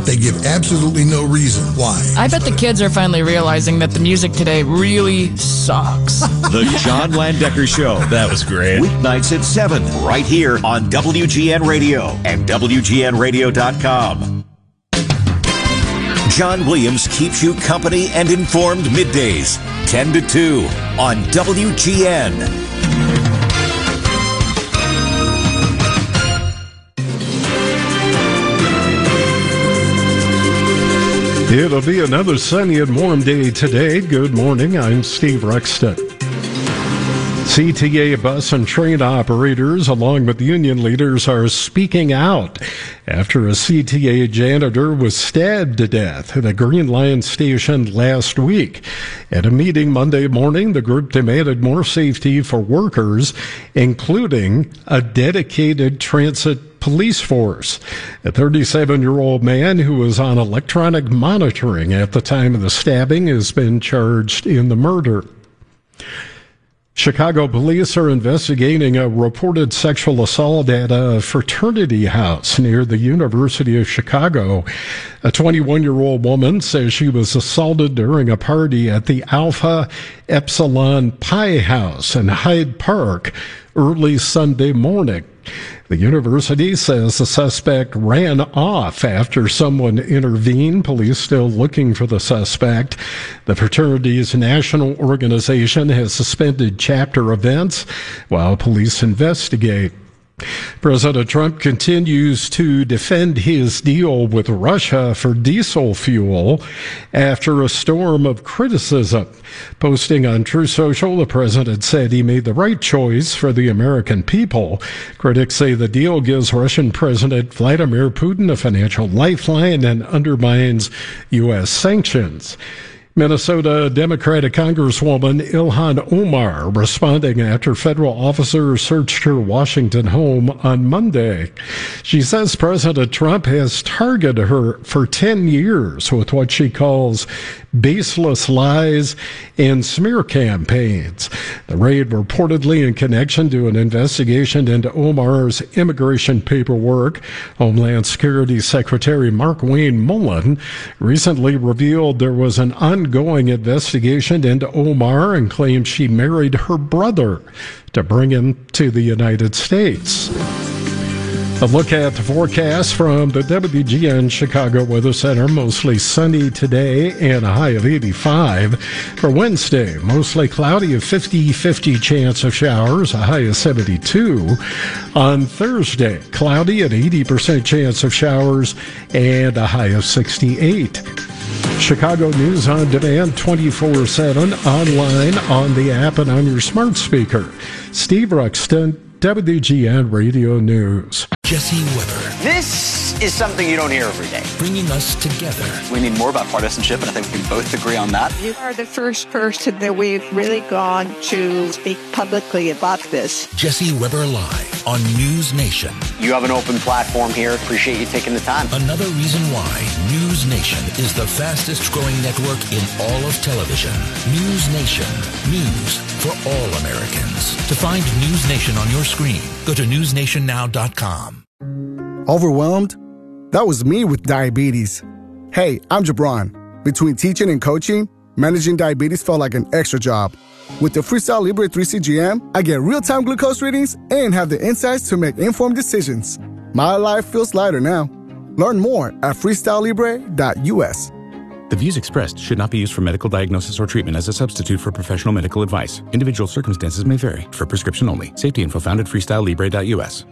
They give absolutely no reason why. I bet the kids are finally realizing that the music today really sucks. The John Landecker Show. That was great. Weeknights at 7, right here on WGN Radio and WGNradio.com. John Williams keeps you company and informed middays, 10 to 2 on WGN. It'll be another sunny and warm day today. Good morning. I'm Steve Ruxton. CTA bus and train operators, along with union leaders, are speaking out after a CTA janitor was stabbed to death at a Green Line station last week. At a meeting Monday morning, the group demanded more safety for workers, including a dedicated transit police force. A 37-year-old man who was on electronic monitoring at the time of the stabbing has been charged in the murder. Chicago police are investigating a reported sexual assault at a fraternity house near the University of Chicago. A 21-year-old woman says she was assaulted during a party at the Alpha Epsilon Pi House in Hyde Park early Sunday morning. The university says the suspect ran off after someone intervened. Police still looking for the suspect. The fraternity's national organization has suspended chapter events while police investigate. President Trump continues to defend his deal with Russia for diesel fuel after a storm of criticism. Posting on Truth Social, the president said he made the right choice for the American people. Critics say the deal gives Russian President Vladimir Putin a financial lifeline and undermines U.S. sanctions. Minnesota Democratic Congresswoman Ilhan Omar responding after federal officers searched her Washington home on Monday. She says President Trump has targeted her for 10 years with what she calls baseless lies and smear campaigns. The raid reportedly in connection to an investigation into Omar's immigration paperwork. Homeland Security Secretary Markwayne Mullin recently revealed there was an ongoing investigation into Omar and claimed she married her brother to bring him to the United States. A look at the forecast from the WGN Chicago Weather Center. Mostly sunny today and a high of 85. For Wednesday, mostly cloudy, a 50-50 chance of showers, a high of 72. On Thursday, cloudy, an 80% chance of showers, and a high of 68. Chicago News on Demand 24/7, online, on the app, and on your smart speaker. Steve Ruxton, WGN Radio News. Jesse Weber. This is something you don't hear every day. Bringing us together. We need more about partisanship, and I think we can both agree on that. You are the first person that we've really gone to speak publicly about this. Jesse Weber Live on News Nation. You have an open platform here. Appreciate you taking the time. Another reason why News Nation is the fastest growing network in all of television. News Nation. News for all Americans. To find News Nation on your screen, go to newsnationnow.com. Overwhelmed? That was me with diabetes. Hey, I'm Jabron. Between teaching and coaching, managing diabetes felt like an extra job. With the Freestyle Libre 3 CGM, I get real-time glucose readings and have the insights to make informed decisions. My life feels lighter now. Learn more at freestylelibre.us. The views expressed should not be used for medical diagnosis or treatment as a substitute for professional medical advice. Individual circumstances may vary. For prescription only. Safety info found at freestylelibre.us.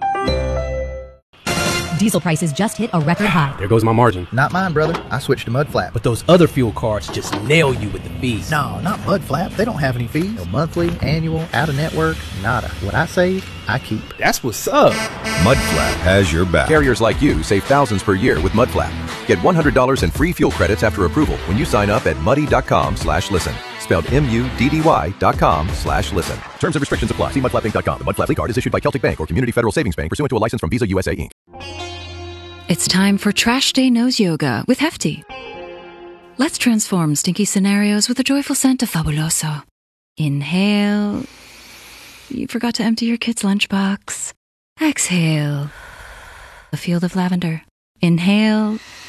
Diesel prices just hit a record high. There goes my margin. Not mine, brother. I switched to Mudflap. But those other fuel cards just nail you with the fees. No, not Mudflap. They don't have any fees. No monthly, annual, out-of-network, nada. What I save, I keep. That's what's up. Mudflap has your back. Carriers like you save thousands per year with Mudflap. Get $100 in free fuel credits after approval when you sign up at muddy.com/listen. Spelled MUDDY.com/listen. Terms and restrictions apply. See mudflappinc.com. The Mudflap card is issued by Celtic Bank or Community Federal Savings Bank pursuant to a license from Visa USA Inc. It's time for Trash Day Nose Yoga with Hefty. Let's transform stinky scenarios with a joyful scent of Fabuloso. Inhale. You forgot to empty your kid's lunchbox. Exhale. A field of lavender. Inhale.